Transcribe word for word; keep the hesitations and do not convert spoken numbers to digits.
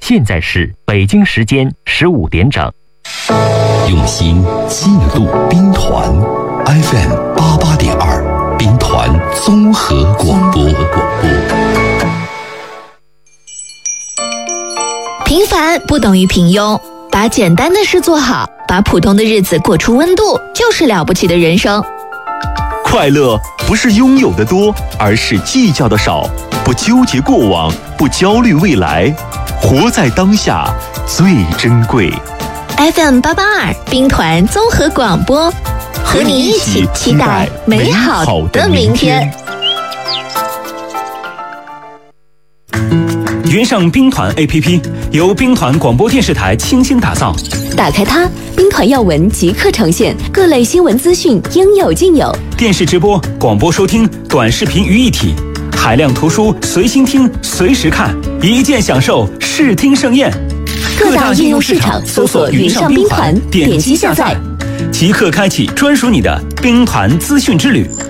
现在是北京时间十五点整。 用心记录兵团 F M 八八点二，兵团综合广播。 平凡不等于平庸，把简单的事做好，把普通的日子过出温度，就是了不起的人生。 快乐不是拥有的多，而是计较的少。不纠结过往，不焦虑未来，活在当下最珍贵。 F M 八八二兵团综合广播，和你一起期待美好的明天。 云上兵团 A P P 由兵团广播电视台倾心打造， 打开它，兵团要闻即刻呈现，各类新闻资讯应有尽有， 电视直播、广播收听、短视频于一体，海量图书随心听随时看，一键享受视听盛宴。 各大应用市场搜索云上兵团，点击下载， 即刻开启专属你的兵团资讯之旅。